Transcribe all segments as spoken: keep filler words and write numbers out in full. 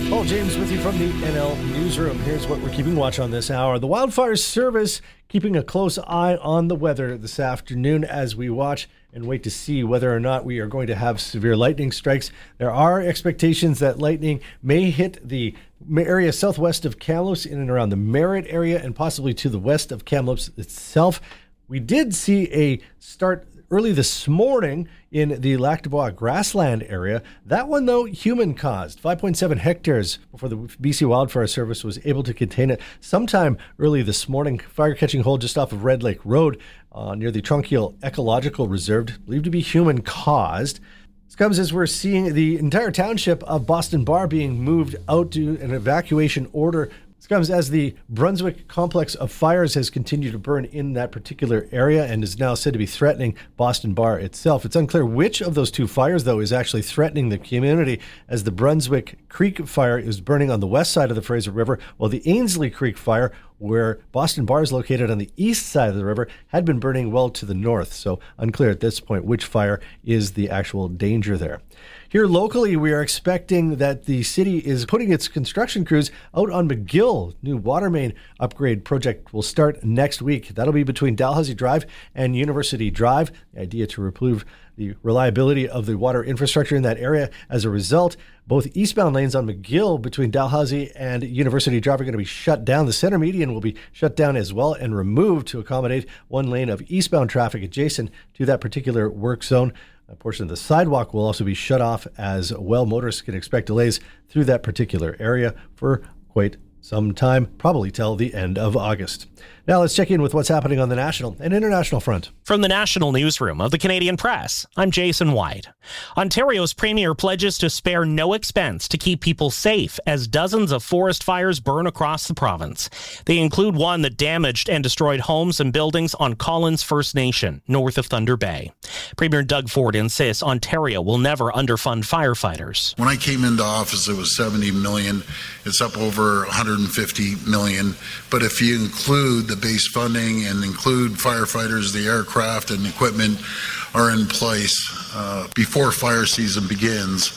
Paul James with you from the N L Newsroom. Here's what we're keeping watch on this hour. The Wildfire Service keeping a close eye on the weather this afternoon as we watch and wait to see whether or not we are going to have severe lightning strikes. There are expectations that lightning may hit the area southwest of Kamloops, in and around the Merritt area, and possibly to the west of Kamloops itself. We did see a start early this morning in the Lac du Bois grassland area. That one, though, human-caused. five point seven hectares before the B C Wildfire Service was able to contain it sometime early this morning. Fire-catching hole just off of Red Lake Road uh, near the Tronquil Ecological Reserve, believed to be human-caused. This comes as we're seeing the entire township of Boston Bar being moved out to an evacuation order. This comes as the Brunswick complex of fires has continued to burn in that particular area and is now said to be threatening Boston Bar itself. It's unclear which of those two fires, though, is actually threatening the community, as the Brunswick Creek fire is burning on the west side of the Fraser River, while the Ainslie Creek fire, where Boston Bar is located on the east side of the river, had been burning well to the north. So unclear at this point which fire is the actual danger there. Here locally, we are expecting that the city is putting its construction crews out on McGill. New water main upgrade project will start next week. That'll be between Dalhousie Drive and University Drive. The idea to improve the reliability of the water infrastructure in that area. As a result, both eastbound lanes on McGill between Dalhousie and University Drive are going to be shut down. The center median will be shut down as well and removed to accommodate one lane of eastbound traffic adjacent to that particular work zone. A portion of the sidewalk will also be shut off as well. Motorists can expect delays through that particular area for quite some time, probably till the end of August. Now let's check in with what's happening on the national and international front. From the National Newsroom of the Canadian Press, I'm Jason White. Ontario's premier pledges to spare no expense to keep people safe as dozens of forest fires burn across the province. They include one that damaged and destroyed homes and buildings on Collins First Nation, north of Thunder Bay. Premier Doug Ford insists Ontario will never underfund firefighters. When I came into office, it was seventy million. It's up over one hundred fifty million. But if you include the base funding and include firefighters, the aircraft and equipment are in place uh, before fire season begins.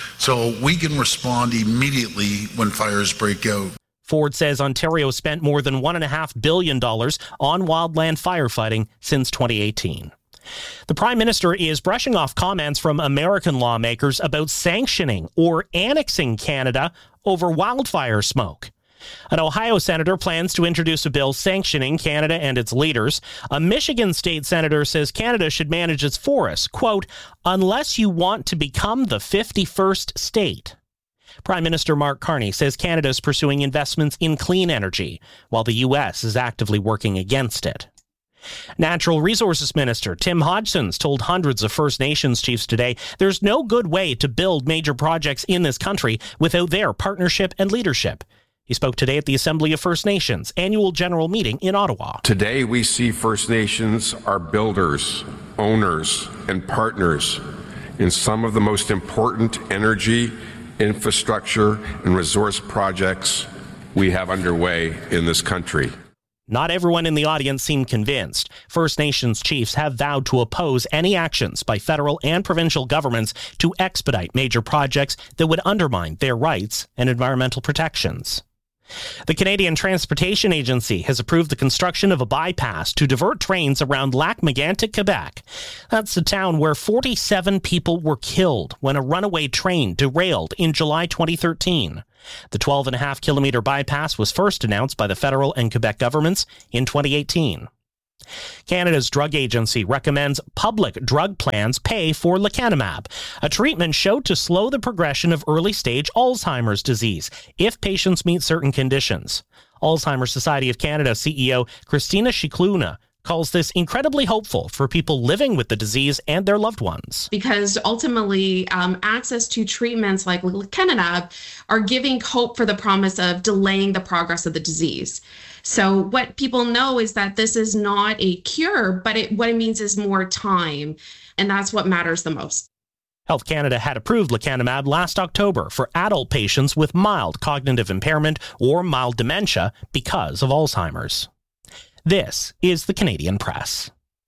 So we can respond immediately when fires break out. Ford says Ontario spent more than one point five billion dollars on wildland firefighting since twenty eighteen. The Prime Minister is brushing off comments from American lawmakers about sanctioning or annexing Canada over wildfire smoke. An Ohio senator plans to introduce a bill sanctioning Canada and its leaders. A Michigan state senator says Canada should manage its forests, quote, unless you want to become the fifty-first state. Prime Minister Mark Carney says Canada is pursuing investments in clean energy, while the U S is actively working against it. Natural Resources Minister Tim Hodgson's told hundreds of First Nations chiefs today there's no good way to build major projects in this country without their partnership and leadership. He spoke today at the Assembly of First Nations annual general meeting in Ottawa. Today we see First Nations are builders, owners, and partners in some of the most important energy, infrastructure, and resource projects we have underway in this country. Not everyone in the audience seemed convinced. First Nations chiefs have vowed to oppose any actions by federal and provincial governments to expedite major projects that would undermine their rights and environmental protections. The Canadian Transportation Agency has approved the construction of a bypass to divert trains around Lac-Mégantic, Quebec. That's the town where forty-seven people were killed when a runaway train derailed in July twenty thirteen. The twelve and a half kilometer bypass was first announced by the federal and Quebec governments in twenty eighteen. Canada's drug agency recommends public drug plans pay for lecanemab, a treatment shown to slow the progression of early-stage Alzheimer's disease if patients meet certain conditions. Alzheimer's Society of Canada C E O Christina Scicluna calls this incredibly hopeful for people living with the disease and their loved ones. Because ultimately, um, access to treatments like lecanemab are giving hope for the promise of delaying the progress of the disease. So what people know is that this is not a cure, but it, what it means is more time. And that's what matters the most. Health Canada had approved lecanemab last October for adult patients with mild cognitive impairment or mild dementia because of Alzheimer's. This is the Canadian Press.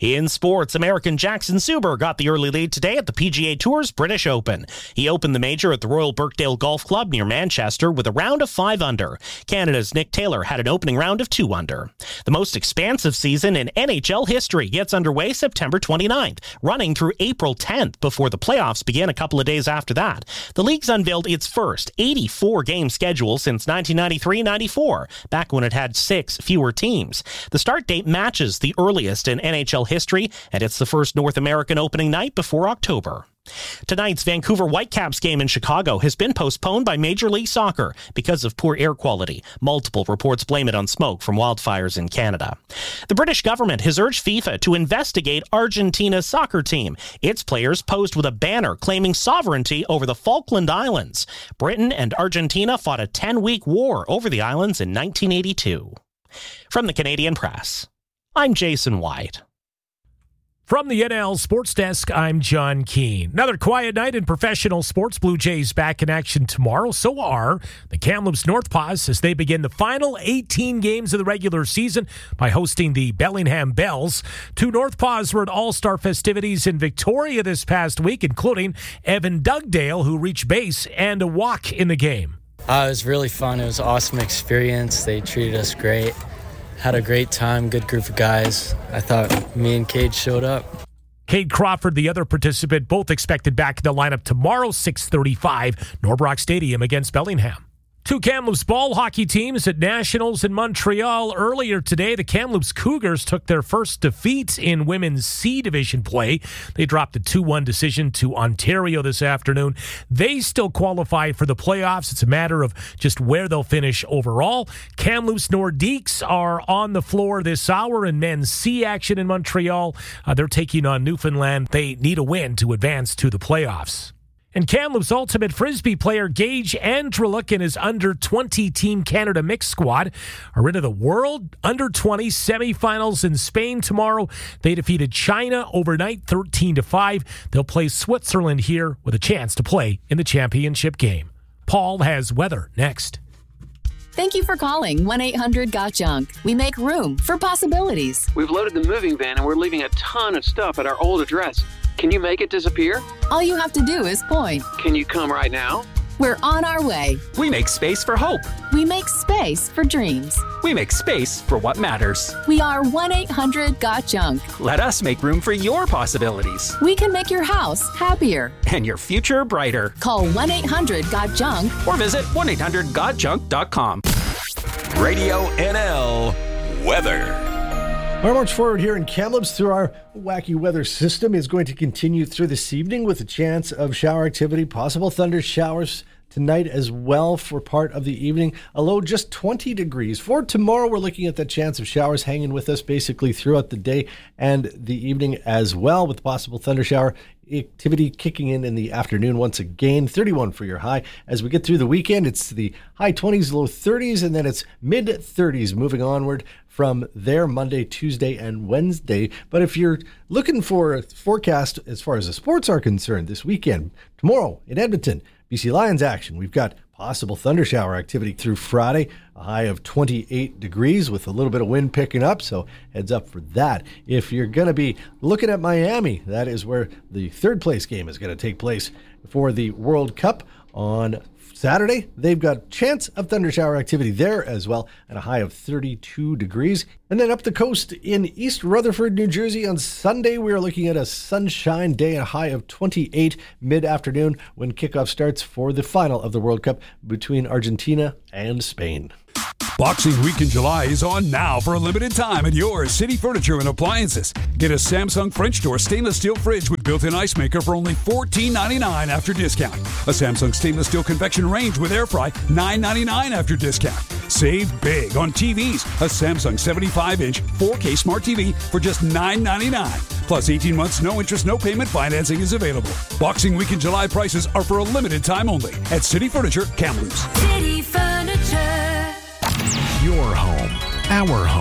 In sports, American Jackson Suber got the early lead today at the P G A Tour's British Open. He opened the major at the Royal Birkdale Golf Club near Manchester with a round of five under. Canada's Nick Taylor had an opening round of two under. The most expansive season in N H L history gets underway September twenty-ninth, running through April tenth before the playoffs begin a couple of days after that. The league's unveiled its first eighty-four game schedule since nineteen ninety-three ninety-four, back when it had six fewer teams. The start date matches the earliest in N H L history, and it's the first North American opening night before October. Tonight's Vancouver Whitecaps game in Chicago has been postponed by Major League Soccer because of poor air quality. Multiple reports blame it on smoke from wildfires in Canada. The British government has urged FIFA to investigate Argentina's soccer team. Its players posed with a banner claiming sovereignty over the Falkland Islands. Britain and Argentina fought a ten-week war over the islands in nineteen eighty-two. From the Canadian Press, I'm Jason White. From the N L Sports Desk, I'm John Keane. Another quiet night in professional sports. Blue Jays back in action tomorrow. So are the Kamloops Northpaws as they begin the final eighteen games of the regular season by hosting the Bellingham Bells. Two Northpaws were at All-Star festivities in Victoria this past week, including Evan Dugdale, who reached base and a walk in the game. Uh, it was really fun. It was an awesome experience. They treated us great. Had a great time, good group of guys. I thought me and Cade showed up. Cade Crawford, the other participant, both expected back in the lineup tomorrow, six thirty-five, Norbrock Stadium against Bellingham. Two Kamloops ball hockey teams at Nationals in Montreal earlier today. The Kamloops Cougars took their first defeat in women's C division play. They dropped a two one decision to Ontario this afternoon. They still qualify for the playoffs. It's a matter of just where they'll finish overall. Kamloops Nordiques are on the floor this hour in men's C action in Montreal. Uh, they're taking on Newfoundland. They need a win to advance to the playoffs. And Kamloops Ultimate Frisbee player Gage Andreluk and his under twenty Team Canada mixed squad are into the World under twenty semifinals in Spain tomorrow. They defeated China overnight thirteen to five. They'll play Switzerland here with a chance to play in the championship game. Paul has weather next. Thank you for calling one eight hundred got junk. We make room for possibilities. We've loaded the moving van and we're leaving a ton of stuff at our old address. Can you make it disappear? All you have to do is point. Can you come right now? We're on our way. We make space for hope. We make space for dreams. We make space for what matters. We are one eight hundred got junk. Let us make room for your possibilities. We can make your house happier. And your future brighter. Call one eight hundred got junk. Or visit one eight hundred got junk dot com. Radio N L Weather. Our march forward here in Kamloops through our wacky weather system is going to continue through this evening with a chance of shower activity, possible thunder showers tonight as well for part of the evening. A low just twenty degrees. For tomorrow, we're looking at that chance of showers hanging with us basically throughout the day and the evening as well, with possible thunder shower activity kicking in in the afternoon once again. thirty-one for your high. As we get through the weekend, it's the high twenties, low thirties, and then it's mid thirties moving onward from there Monday, Tuesday, and Wednesday. But if you're looking for a forecast as far as the sports are concerned this weekend, tomorrow in Edmonton, B C Lions action. We've got possible thunder shower activity through Friday, a high of twenty-eight degrees with a little bit of wind picking up, so heads up for that. If you're going to be looking at Miami, that is where the third place game is going to take place for the World Cup on Saturday. They've got chance of thunder shower activity there as well at a high of thirty-two degrees. And then up the coast in East Rutherford, New Jersey on Sunday, we are looking at a sunshine day, a high of twenty-eight mid-afternoon when kickoff starts for the final of the World Cup between Argentina and Spain. Boxing Week in July is on now for a limited time at your City Furniture and Appliances. Get a Samsung French door stainless steel fridge with built-in ice maker for only fourteen ninety-nine after discount. A Samsung stainless steel convection range with air fry, nine ninety-nine after discount. Save big on T Vs. A Samsung seventy-five inch four K Smart T V for just nine ninety-nine. Plus eighteen months, no interest, no payment financing is available. Boxing Week in July prices are for a limited time only at City Furniture, Kamloops. City Furniture. Your home, our home.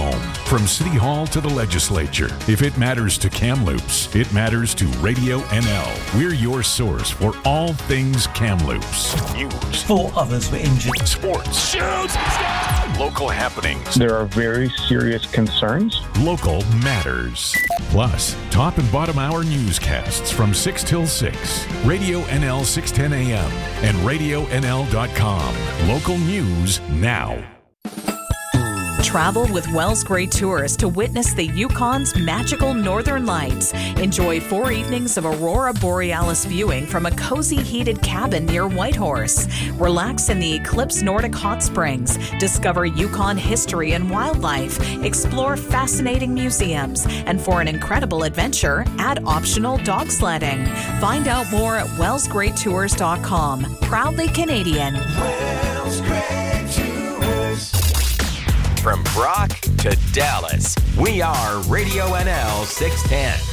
From City Hall to the legislature, if it matters to Kamloops, it matters to Radio N L. We're your source for all things Kamloops. News. Four others were injured. Sports. Shoots! Local happenings. There are very serious concerns. Local matters. Plus, top and bottom hour newscasts from six till six. Radio N L six ten A M and radio N L dot com. Local news now. Travel with Wells Gray Tours to witness the Yukon's magical northern lights. Enjoy four evenings of aurora borealis viewing from a cozy heated cabin near Whitehorse. Relax in the Eclipse Nordic Hot Springs. Discover Yukon history and wildlife. Explore fascinating museums. And for an incredible adventure, add optional dog sledding. Find out more at wells gray tours dot com. Proudly Canadian. Wells Gray Tours. From Brock to Dallas, we are Radio N L six ten.